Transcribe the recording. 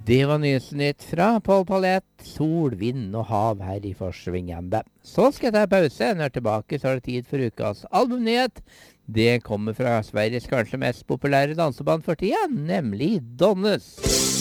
Det var nyhetsnytt fra Paul Paulette, sol, vind og hav her i Forsvingende. Så skal jeg ta pause, når jeg er tilbake så er det tid for ukas albumnyhet. Det kommer fra Sveriges kanskje mest populære danseband for tida, nemlig Donnes.